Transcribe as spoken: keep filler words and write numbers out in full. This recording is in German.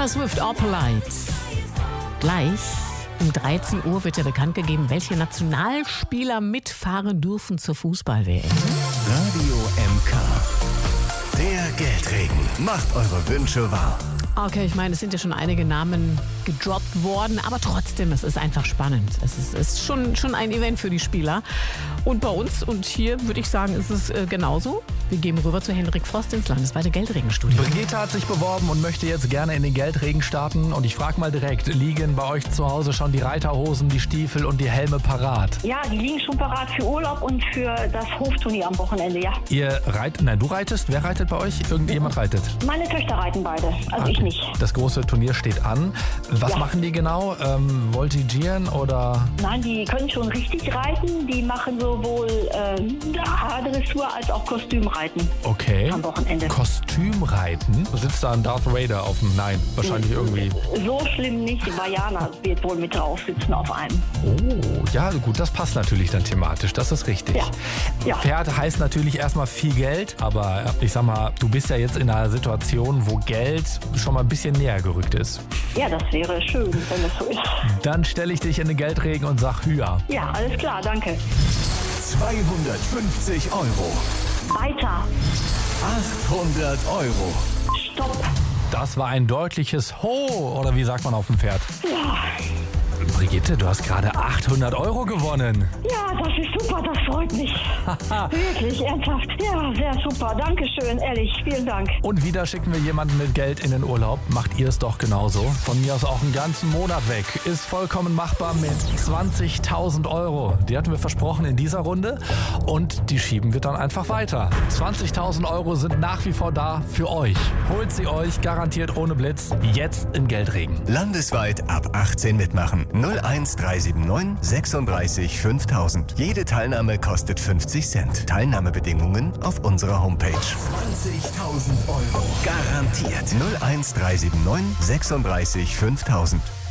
Taylor Swift, Opalite. Gleich um dreizehn Uhr wird ja bekannt gegeben, welche Nationalspieler mitfahren dürfen zur Fußball-W M. Radio M K. Der Geldregen. Macht eure Wünsche wahr. Okay, ich meine, es sind ja schon einige Namen gedroppt worden, aber trotzdem, es ist einfach spannend. Es ist, ist schon, schon ein Event für die Spieler. Und bei uns, und hier würde ich sagen, ist es äh, genauso. Wir gehen rüber zu Henrik Frost ins landesweite Geldregenstudio. Brigitte hat sich beworben und möchte jetzt gerne in den Geldregen starten. Und ich frage mal direkt, liegen bei euch zu Hause schon die Reiterhosen, die Stiefel und die Helme parat? Ja, die liegen schon parat für Urlaub und für das Hofturnier am Wochenende, ja. Ihr reitet, nein, du reitest? Wer reitet bei euch? Irgendjemand reitet? Meine Töchter reiten beide, also Ah, ich okay. nicht. Das große Turnier steht an. Was Ja. machen die genau? Ähm, voltigieren oder? Nein, die können schon richtig reiten. Die machen sowohl ähm, Haardressur als auch Kostümreiten Okay. am Wochenende. Kostümreiten? Sitzt da ein Darth Vader auf dem? Nein, wahrscheinlich irgendwie. So schlimm nicht. Vajana wird wohl mit drauf sitzen auf einem. Oh, ja gut, das passt natürlich dann thematisch, das ist richtig. Ja. Ja. Pferd heißt natürlich erstmal viel Geld, aber ich sag mal, du bist ja jetzt in einer Situation, wo Geld schon mal ein bisschen näher gerückt ist. Ja, das wäre schön, wenn es so ist. Dann stelle ich dich in den Geldregen und sag Hüa. Ja, alles klar, danke. zweihundertfünfzig Euro. Weiter. achthundert Euro. Stopp. Das war ein deutliches Ho, oder wie sagt man auf dem Pferd? Ja. Brigitte, du hast gerade achthundert Euro gewonnen. Ja, das ist super, das freut mich. Wirklich, ernsthaft. Ja, sehr super. Dankeschön, ehrlich, vielen Dank. Und wieder schicken wir jemanden mit Geld in den Urlaub. Macht ihr es doch genauso. Von mir aus auch einen ganzen Monat weg. Ist vollkommen machbar mit zwanzigtausend Euro. Die hatten wir versprochen in dieser Runde. Und die schieben wir dann einfach weiter. zwanzigtausend Euro sind nach wie vor da für euch. Holt sie euch, garantiert ohne Blitz, jetzt im Geldregen. Landesweit ab achtzehn mitmachen. null eins drei sieben neun sechsunddreißig fünftausend. Jede Teilnahme kostet fünfzig Cent. Teilnahmebedingungen auf unserer Homepage. zwanzigtausend Euro. Garantiert. null eins drei sieben neun sechsunddreißig fünftausend.